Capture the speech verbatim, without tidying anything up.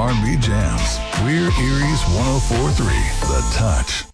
and B jams. We're Erie's one oh four point three, The Touch.